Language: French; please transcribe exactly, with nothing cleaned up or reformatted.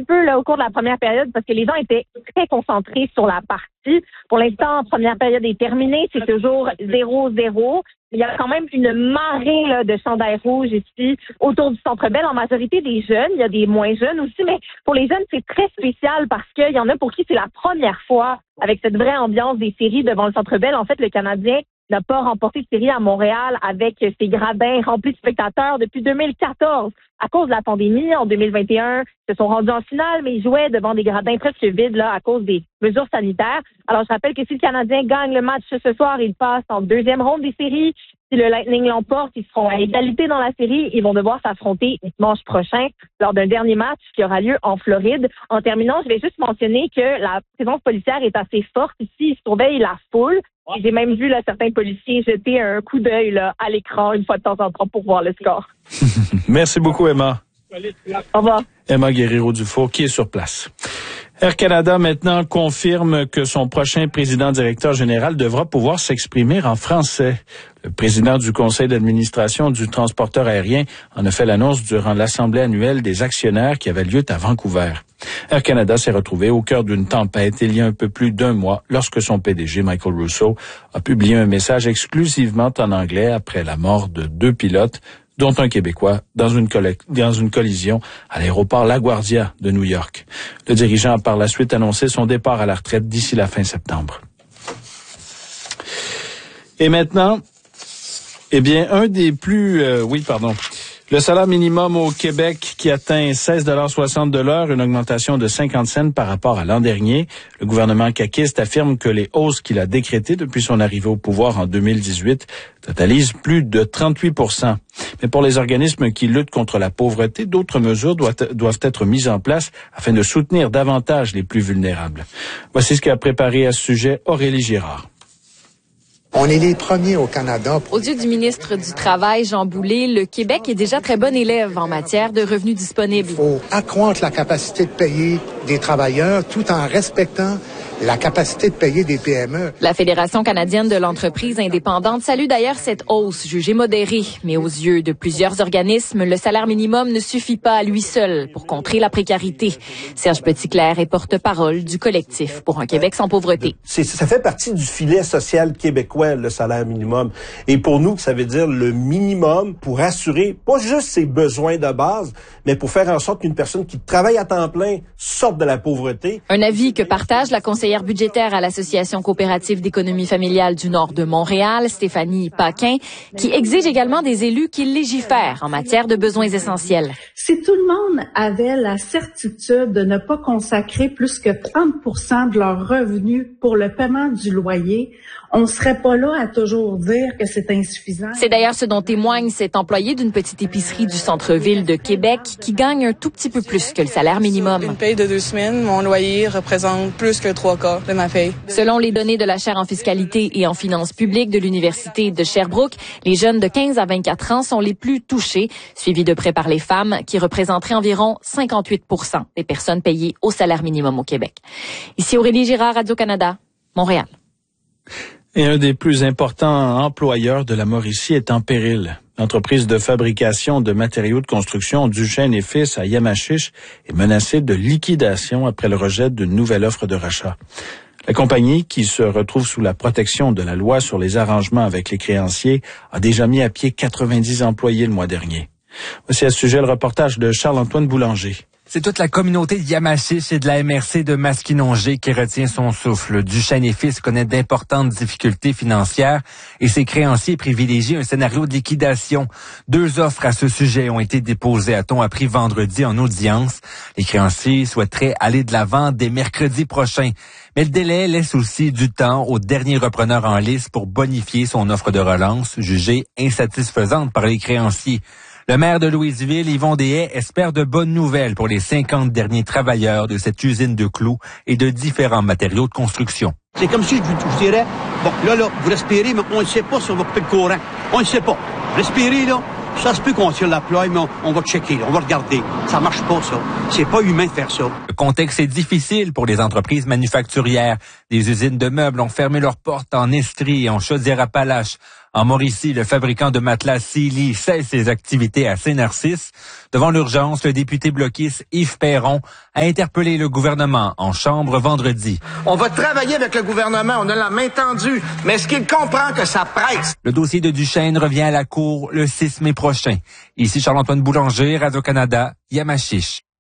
petit peu là au cours de la première période parce que les gens étaient très concentrés sur la partie. Pour l'instant, la première période est terminée, c'est toujours zéro zéro. Il y a quand même une marée là, de chandails rouges ici autour du Centre Bell, en majorité des jeunes. Il y a des moins jeunes aussi, mais pour les jeunes, c'est très spécial parce qu'il y en a pour qui c'est la première fois avec cette vraie ambiance des séries devant le Centre Bell. En fait, le Canadien n'a pas remporté de série à Montréal avec ses gradins remplis de spectateurs depuis deux mille quatorze. À cause de la pandémie, en deux mille vingt et un, ils se sont rendus en finale, mais ils jouaient devant des gradins presque vides là à cause des mesures sanitaires. Alors, je rappelle que si le Canadien gagne le match ce soir, il passe en deuxième ronde des séries. Si le Lightning l'emporte, ils seront à égalité dans la série. Ils vont devoir s'affronter dimanche prochain lors d'un dernier match qui aura lieu en Floride. En terminant, je vais juste mentionner que la présence policière est assez forte ici. Ils surveillent la foule. Et j'ai même vu là, certains policiers jeter un coup d'œil là, à l'écran une fois de temps en temps pour voir le score. Merci beaucoup, Emma. Au revoir. Emma Guerrero-Dufour, qui est sur place. Air Canada maintenant confirme que son prochain président-directeur général devra pouvoir s'exprimer en français. Le président du conseil d'administration du transporteur aérien en a fait l'annonce durant l'assemblée annuelle des actionnaires qui avait lieu à Vancouver. Air Canada s'est retrouvé au cœur d'une tempête il y a un peu plus d'un mois lorsque son P D G, Michael Rousseau, a publié un message exclusivement en anglais après la mort de deux pilotes, dont un Québécois, dans une, coll- dans une collision à l'aéroport LaGuardia de New York. Le dirigeant a par la suite annoncé son départ à la retraite d'ici la fin septembre. Et maintenant, eh bien, un des plus... Euh, oui, pardon. Le salaire minimum au Québec qui atteint seize dollars soixante de l'heure, une augmentation de cinquante cents par rapport à l'an dernier. Le gouvernement caquiste affirme que les hausses qu'il a décrétées depuis son arrivée au pouvoir en deux mille dix-huit totalisent plus de trente-huit pour cent. Mais pour les organismes qui luttent contre la pauvreté, d'autres mesures doivent, doivent être mises en place afin de soutenir davantage les plus vulnérables. Voici ce qu'a préparé à ce sujet Aurélie Girard. On est les premiers au Canada. Aux yeux du ministre du Travail, Jean Boulet, le Québec est déjà très bon élève en matière de revenus disponibles. Il faut accroître la capacité de payer des travailleurs tout en respectant la capacité de payer des P M E. La Fédération canadienne de l'entreprise indépendante salue d'ailleurs cette hausse jugée modérée. Mais aux yeux de plusieurs organismes, le salaire minimum ne suffit pas à lui seul pour contrer la précarité. Serge Petitclerc est porte-parole du collectif pour un Québec sans pauvreté. C'est, ça fait partie du filet social québécois, le salaire minimum. Et pour nous, ça veut dire le minimum pour assurer pas juste ses besoins de base, mais pour faire en sorte qu'une personne qui travaille à temps plein sorte de la pauvreté. Un avis que partage la conseillère budgétaire à l'Association coopérative d'économie familiale du Nord de Montréal, Stéphanie Paquin, qui exige également des élus qui légifèrent en matière de besoins essentiels. Si tout le monde avait la certitude de ne pas consacrer plus que trente pour cent de leurs revenus pour le paiement du loyer, on ne serait pas là à toujours dire que c'est insuffisant. C'est d'ailleurs ce dont témoigne cet employé d'une petite épicerie du centre-ville de Québec qui gagne un tout petit peu plus que le salaire minimum. Une paye de deux semaines, mon loyer représente plus que trois quarts de ma paye. Selon les données de la chaire en fiscalité et en finances publiques de l'Université de Sherbrooke, les jeunes de quinze à vingt-quatre ans sont les plus touchés, suivis de près par les femmes qui représenteraient environ cinquante-huit pour cent des personnes payées au salaire minimum au Québec. Ici Aurélie Girard, Radio-Canada, Montréal. Et un des plus importants employeurs de la Mauricie est en péril. L'entreprise de fabrication de matériaux de construction Duchesne et Fils à Yamachiche est menacée de liquidation après le rejet d'une nouvelle offre de rachat. La compagnie, qui se retrouve sous la protection de la loi sur les arrangements avec les créanciers, a déjà mis à pied quatre-vingt-dix employés le mois dernier. Voici à ce sujet le reportage de Charles-Antoine Boulanger. C'est toute la communauté de Yamachiche et de la M R C de Masquinongé qui retient son souffle. Duchesne et Fils connaît d'importantes difficultés financières et ses créanciers privilégient un scénario de liquidation. Deux offres à ce sujet ont été déposées, a-t-on appris vendredi en audience. Les créanciers souhaiteraient aller de l'avant dès mercredi prochain. Mais le délai laisse aussi du temps au dernier repreneur en lice pour bonifier son offre de relance, jugée insatisfaisante par les créanciers. Le maire de Louisville, Yvon Deshaies, espère de bonnes nouvelles pour les cinquante derniers travailleurs de cette usine de clous et de différents matériaux de construction. C'est comme si je vous dirais, bon, là, là, vous respirez, mais on ne sait pas si on va couper le courant. On ne sait pas. Respirez, là, ça se peut qu'on tire la ploie, mais on, on va checker, là, on va regarder. Ça marche pas, ça. C'est pas humain de faire ça. Le contexte est difficile pour les entreprises manufacturières. Des usines de meubles ont fermé leurs portes en Estrie et en Chaudière-Appalaches. En Mauricie, le fabricant de matelas Sealy cesse ses activités à Saint-Narcisse. Devant l'urgence, le député bloquiste Yves Perron a interpellé le gouvernement en chambre vendredi. On va travailler avec le gouvernement, on a la main tendue, mais est-ce qu'il comprend que ça presse? Le dossier de Duchesne revient à la Cour le six mai prochain. Ici Charles-Antoine Boulanger, Radio-Canada, Yamachiche.